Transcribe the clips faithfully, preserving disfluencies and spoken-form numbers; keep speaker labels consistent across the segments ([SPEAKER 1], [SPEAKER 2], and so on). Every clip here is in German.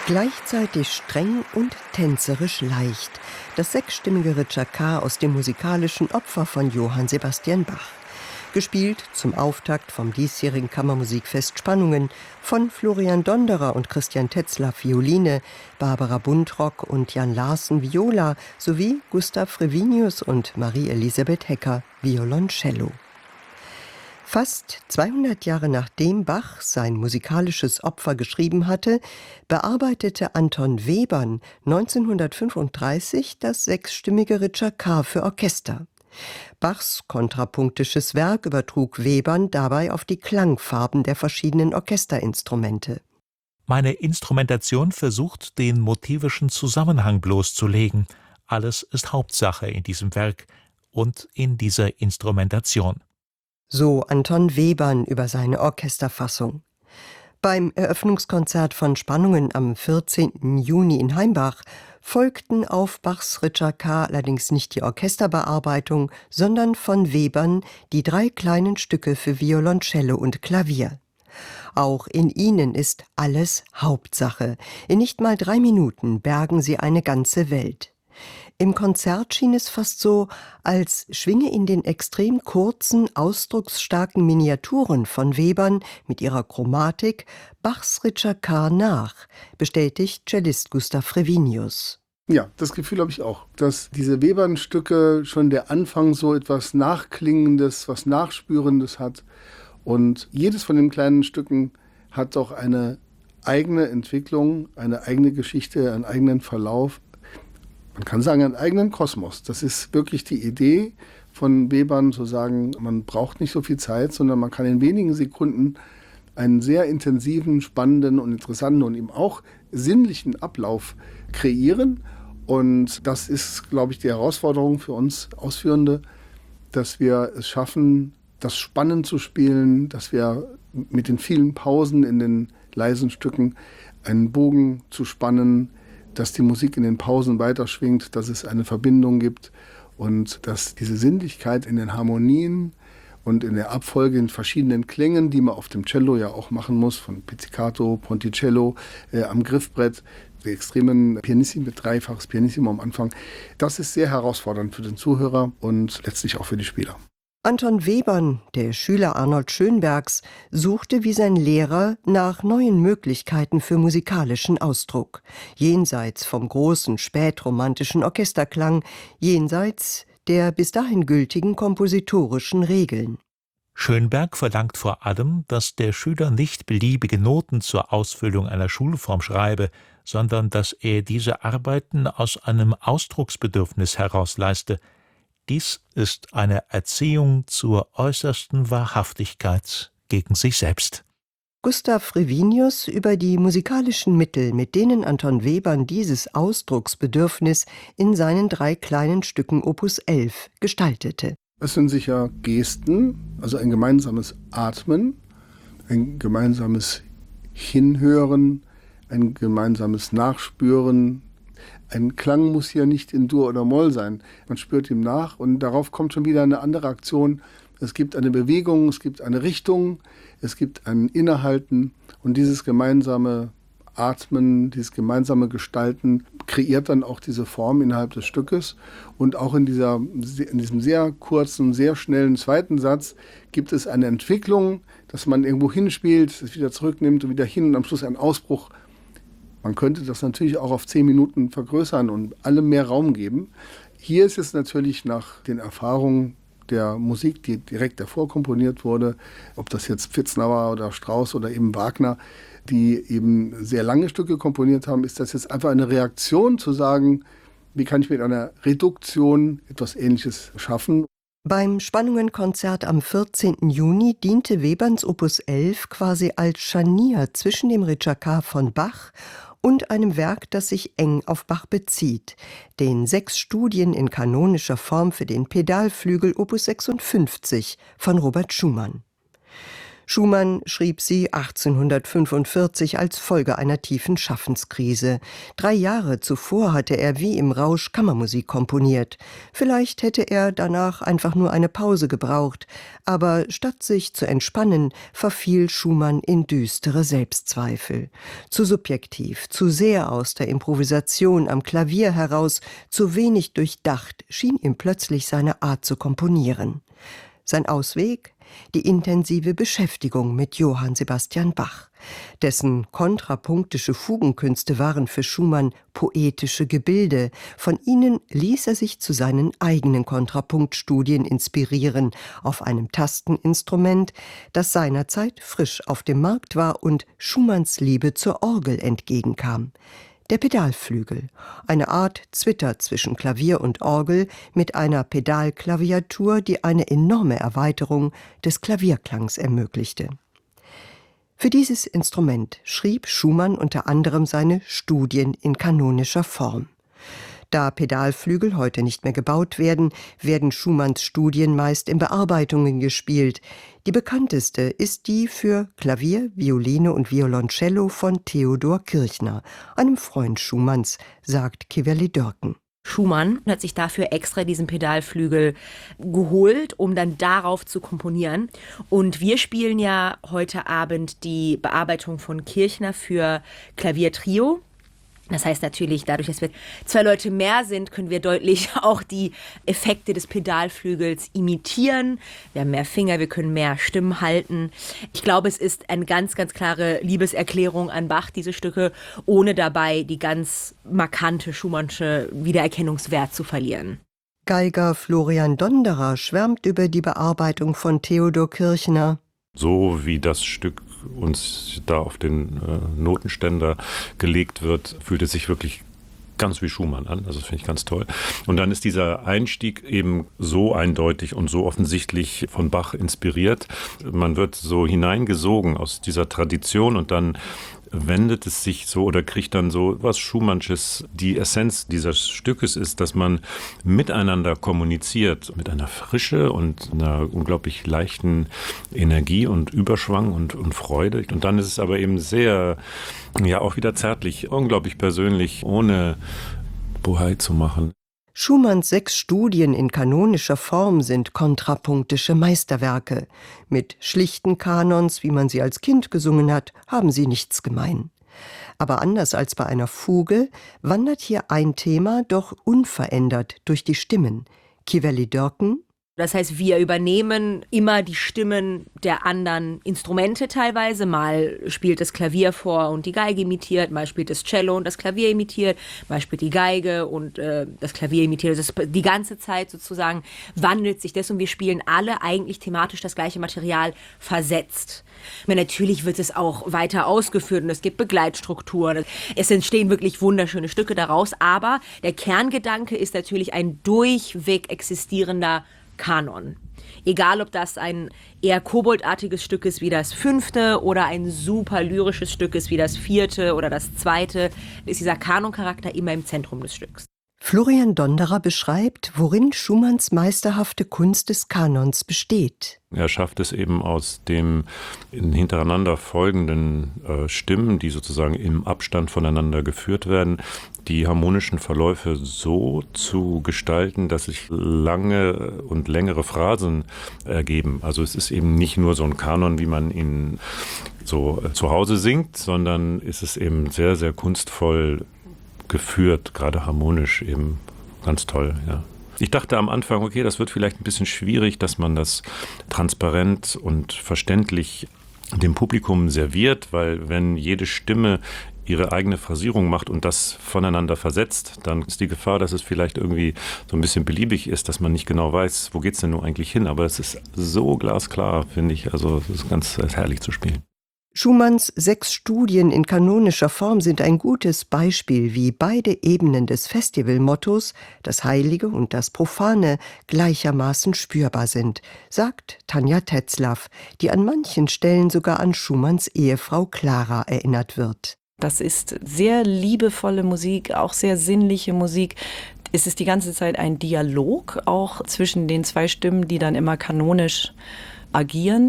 [SPEAKER 1] Gleichzeitig streng und tänzerisch leicht. Das sechsstimmige Ritschaka aus dem musikalischen Opfer von Johann Sebastian Bach. Gespielt zum Auftakt vom diesjährigen Kammermusikfest Spannungen von Florian Donderer und Christian Tetzlaff Violine, Barbara Buntrock und Jan Larsen Viola sowie Gustav Frevinius und Marie-Elisabeth Hecker Violoncello. Fast zweihundert Jahre nachdem Bach sein musikalisches Opfer geschrieben hatte, bearbeitete Anton Webern neunzehnhundertfünfunddreißig das sechsstimmige Ritschaka für Orchester. Bachs kontrapunktisches Werk übertrug Webern dabei auf die Klangfarben der verschiedenen Orchesterinstrumente.
[SPEAKER 2] Meine Instrumentation versucht, den motivischen Zusammenhang bloßzulegen. Alles ist Hauptsache in diesem Werk und in dieser Instrumentation.
[SPEAKER 1] So Anton Webern über seine Orchesterfassung. Beim Eröffnungskonzert von Spannungen am vierzehnten Juni in Heimbach folgten auf Bachs Ritschaka allerdings nicht die Orchesterbearbeitung, sondern von Webern die drei kleinen Stücke für Violoncello und Klavier. Auch in ihnen ist alles Hauptsache. In nicht mal drei Minuten bergen sie eine ganze Welt. Im Konzert schien es fast so, als schwinge in den extrem kurzen, ausdrucksstarken Miniaturen von Webern mit ihrer Chromatik Bachs Ritschaka nach, bestätigt Cellist Gustav Frevinius.
[SPEAKER 3] Ja, das Gefühl habe ich auch, dass diese Webern-Stücke schon der Anfang so etwas Nachklingendes, was Nachspürendes hat. Und jedes von den kleinen Stücken hat doch eine eigene Entwicklung, eine eigene Geschichte, einen eigenen Verlauf. Man kann sagen, einen eigenen Kosmos. Das ist wirklich die Idee von Webern, zu sagen, man braucht nicht so viel Zeit, sondern man kann in wenigen Sekunden einen sehr intensiven, spannenden und interessanten und eben auch sinnlichen Ablauf kreieren. Und das ist, glaube ich, die Herausforderung für uns Ausführende, dass wir es schaffen, das spannend zu spielen, dass wir mit den vielen Pausen in den leisen Stücken einen Bogen zu spannen, dass die Musik in den Pausen weiterschwingt, dass es eine Verbindung gibt und dass diese Sinnlichkeit in den Harmonien und in der Abfolge in verschiedenen Klängen, die man auf dem Cello ja auch machen muss, von Pizzicato, Ponticello, äh, am Griffbrett, die extremen Pianissimi mit dreifaches Pianissimo am Anfang, das ist sehr herausfordernd für den Zuhörer und letztlich auch für die Spieler.
[SPEAKER 1] Anton Webern, der Schüler Arnold Schönbergs, suchte wie sein Lehrer nach neuen Möglichkeiten für musikalischen Ausdruck. Jenseits vom großen, spätromantischen Orchesterklang, jenseits der bis dahin gültigen kompositorischen Regeln.
[SPEAKER 2] Schönberg verlangt vor allem, dass der Schüler nicht beliebige Noten zur Ausfüllung einer Schulform schreibe, sondern dass er diese Arbeiten aus einem Ausdrucksbedürfnis herausleiste. Dies ist eine Erziehung zur äußersten Wahrhaftigkeit gegen sich selbst.
[SPEAKER 1] Gustav Frevinius über die musikalischen Mittel, mit denen Anton Webern dieses Ausdrucksbedürfnis in seinen drei kleinen Stücken Opus elf gestaltete.
[SPEAKER 3] Es sind sicher Gesten, also ein gemeinsames Atmen, ein gemeinsames Hinhören, ein gemeinsames Nachspüren. Ein Klang muss ja nicht in Dur oder Moll sein. Man spürt ihm nach und darauf kommt schon wieder eine andere Aktion. Es gibt eine Bewegung, es gibt eine Richtung, es gibt ein Innehalten und dieses gemeinsame Atmen, dieses gemeinsame Gestalten kreiert dann auch diese Form innerhalb des Stückes. Und auch in, dieser, in diesem sehr kurzen, sehr schnellen zweiten Satz gibt es eine Entwicklung, dass man irgendwo hinspielt, es wieder zurücknimmt und wieder hin und am Schluss ein Ausbruch. Man könnte das natürlich auch auf zehn Minuten vergrößern und allem mehr Raum geben. Hier ist es natürlich nach den Erfahrungen der Musik, die direkt davor komponiert wurde, ob das jetzt Pfitzner oder Strauss oder eben Wagner, die eben sehr lange Stücke komponiert haben, ist das jetzt einfach eine Reaktion zu sagen, wie kann ich mit einer Reduktion etwas Ähnliches schaffen.
[SPEAKER 1] Beim Spannungen-Konzert am vierzehnten Juni diente Weberns Opus elf quasi als Scharnier zwischen dem Ritschaka von Bach und einem Werk, das sich eng auf Bach bezieht, den sechs Studien in kanonischer Form für den Pedalflügel Opus sechsundfünfzig von Robert Schumann. Schumann schrieb sie achtzehnhundertfünfundvierzig als Folge einer tiefen Schaffenskrise. Drei Jahre zuvor hatte er wie im Rausch Kammermusik komponiert. Vielleicht hätte er danach einfach nur eine Pause gebraucht, aber statt sich zu entspannen, verfiel Schumann in düstere Selbstzweifel. Zu subjektiv, zu sehr aus der Improvisation am Klavier heraus, zu wenig durchdacht schien ihm plötzlich seine Art zu komponieren. Sein Ausweg? Die intensive Beschäftigung mit Johann Sebastian Bach. Dessen kontrapunktische Fugenkünste waren für Schumann poetische Gebilde. Von ihnen ließ er sich zu seinen eigenen Kontrapunktstudien inspirieren, auf einem Tasteninstrument, das seinerzeit frisch auf dem Markt war und Schumanns Liebe zur Orgel entgegenkam. Der Pedalflügel, eine Art Zwitter zwischen Klavier und Orgel mit einer Pedalklaviatur, die eine enorme Erweiterung des Klavierklangs ermöglichte. Für dieses Instrument schrieb Schumann unter anderem seine Studien in kanonischer Form. Da Pedalflügel heute nicht mehr gebaut werden, werden Schumanns Studien meist in Bearbeitungen gespielt. Die bekannteste ist die für Klavier, Violine und Violoncello von Theodor Kirchner, einem Freund Schumanns, sagt Kieweli-Dörken.
[SPEAKER 4] Schumann hat sich dafür extra diesen Pedalflügel geholt, um dann darauf zu komponieren. Und wir spielen ja heute Abend die Bearbeitung von Kirchner für Klaviertrio. Das heißt natürlich, dadurch, dass wir zwei Leute mehr sind, können wir deutlich auch die Effekte des Pedalflügels imitieren. Wir haben mehr Finger, wir können mehr Stimmen halten. Ich glaube, es ist eine ganz, ganz klare Liebeserklärung an Bach, diese Stücke, ohne dabei die ganz markante Schumannsche Wiedererkennungswert zu verlieren.
[SPEAKER 1] Geiger Florian Donderer schwärmt über die Bearbeitung von Theodor Kirchner.
[SPEAKER 5] So wie das Stück uns da auf den äh, Notenständer gelegt wird, fühlt es sich wirklich ganz wie Schumann an. Also das finde ich ganz toll. Und dann ist dieser Einstieg eben so eindeutig und so offensichtlich von Bach inspiriert. Man wird so hineingesogen aus dieser Tradition und dann wendet es sich so oder kriegt dann so was Schumannsches. Die Essenz dieses Stückes ist, dass man miteinander kommuniziert, mit einer Frische und einer unglaublich leichten Energie und Überschwang und, und Freude. Und dann ist es aber eben sehr, ja auch wieder zärtlich, unglaublich persönlich, ohne Bohai zu machen.
[SPEAKER 1] Schumanns sechs Studien in kanonischer Form sind kontrapunktische Meisterwerke. Mit schlichten Kanons, wie man sie als Kind gesungen hat, haben sie nichts gemein. Aber anders als bei einer Fuge wandert hier ein Thema doch unverändert durch die Stimmen. Kieweli-Dörken:
[SPEAKER 4] Das heißt, wir übernehmen immer die Stimmen der anderen Instrumente teilweise. Mal spielt das Klavier vor und die Geige imitiert, mal spielt das Cello und das Klavier imitiert, mal spielt die Geige und äh, das Klavier imitiert. Das die ganze Zeit sozusagen wandelt sich das und wir spielen alle eigentlich thematisch das gleiche Material versetzt. Aber natürlich wird es auch weiter ausgeführt und es gibt Begleitstrukturen. Es entstehen wirklich wunderschöne Stücke daraus, aber der Kerngedanke ist natürlich ein durchweg existierender Kanon. Egal, ob das ein eher koboldartiges Stück ist wie das fünfte oder ein super lyrisches Stück ist wie das vierte oder das zweite, ist dieser Kanoncharakter immer im Zentrum des Stücks.
[SPEAKER 1] Florian Donderer beschreibt, worin Schumanns meisterhafte Kunst des Kanons besteht.
[SPEAKER 5] Er schafft es eben aus dem hintereinander folgenden äh, Stimmen, die sozusagen im Abstand voneinander geführt werden, die harmonischen Verläufe so zu gestalten, dass sich lange und längere Phrasen ergeben. Also es ist eben nicht nur so ein Kanon, wie man ihn so äh, zu Hause singt, sondern es ist eben sehr, sehr kunstvoll geführt, gerade harmonisch eben ganz toll, ja. Ich dachte am Anfang, okay, das wird vielleicht ein bisschen schwierig, dass man das transparent und verständlich dem Publikum serviert, weil wenn jede Stimme ihre eigene Phrasierung macht und das voneinander versetzt, dann ist die Gefahr, dass es vielleicht irgendwie so ein bisschen beliebig ist, dass man nicht genau weiß, wo geht's denn nun eigentlich hin. Aber es ist so glasklar, finde ich. Also es ist ganz herrlich zu spielen.
[SPEAKER 1] Schumanns sechs Studien in kanonischer Form sind ein gutes Beispiel, wie beide Ebenen des Festivalmottos, das Heilige und das Profane, gleichermaßen spürbar sind, sagt Tanja Tetzlaff, die an manchen Stellen sogar an Schumanns Ehefrau Clara erinnert wird.
[SPEAKER 6] Das ist sehr liebevolle Musik, auch sehr sinnliche Musik. Es ist die ganze Zeit ein Dialog, auch zwischen den zwei Stimmen, die dann immer kanonisch agieren.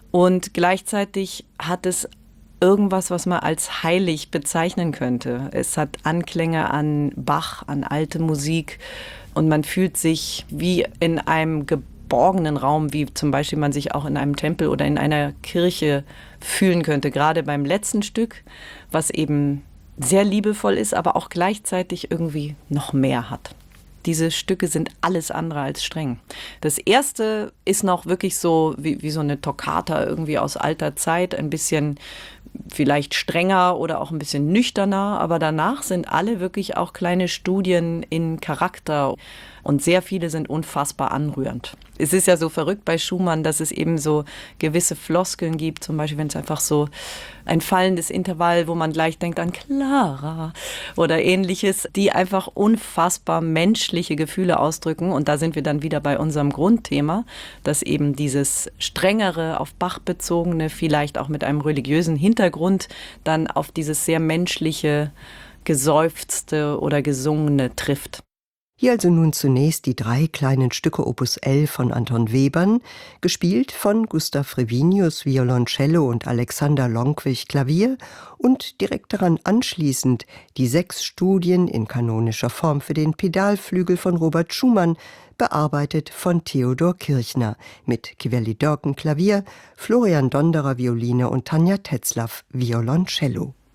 [SPEAKER 6] Und gleichzeitig hat es irgendwas, was man als heilig bezeichnen könnte. Es hat Anklänge an Bach, an alte Musik und man fühlt sich wie in einem geborgenen Raum, wie zum Beispiel man sich auch in einem Tempel oder in einer Kirche fühlen könnte. Gerade beim letzten Stück, was eben sehr liebevoll ist, aber auch gleichzeitig irgendwie noch mehr hat. Diese Stücke sind alles andere als streng. Das erste ist noch wirklich so wie, wie so eine Toccata irgendwie aus alter Zeit, ein bisschen vielleicht strenger oder auch ein bisschen nüchterner, aber danach sind alle wirklich auch kleine Studien in Charakter und sehr viele sind unfassbar anrührend. Es ist ja so verrückt bei Schumann, dass es eben so gewisse Floskeln gibt, zum Beispiel wenn es einfach so ein fallendes Intervall, wo man gleich denkt an Clara oder ähnliches, die einfach unfassbar menschliche Gefühle ausdrücken und da sind wir dann wieder bei unserem Grundthema, dass eben dieses strengere, auf Bach bezogene, vielleicht auch mit einem religiösen Hintergrund, dann auf dieses sehr menschliche, geseufzte oder gesungene trifft.
[SPEAKER 1] Hier also nun zunächst die drei kleinen Stücke Opus elf von Anton Webern, gespielt von Gustav Frevinius Violoncello und Alexander Lonkwich Klavier und direkt daran anschließend die sechs Studien in kanonischer Form für den Pedalflügel von Robert Schumann, bearbeitet von Theodor Kirchner mit Kiveli Dörken Klavier, Florian Donderer Violine und Tanja Tetzlaff Violoncello.